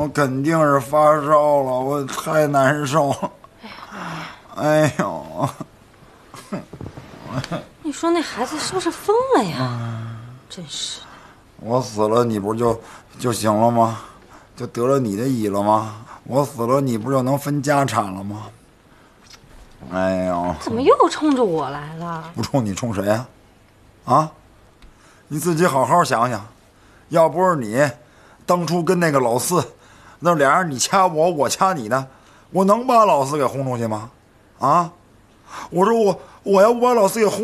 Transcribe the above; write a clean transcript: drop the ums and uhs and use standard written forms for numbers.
我肯定是发烧了，我太难受了。哎呦， 你说那孩子是不是疯了呀？真是的。 我死了你不就行了吗？就得了你的乙了吗？我死了你不就能分家产了吗？哎呦， 怎么又冲着我来了？ 不冲你冲谁呀？啊？你自己好好想想，要不是你当初跟那个老四，那俩人你掐我，我掐你的，我能把老四给轰出去吗？啊？我说我要不把老四给轰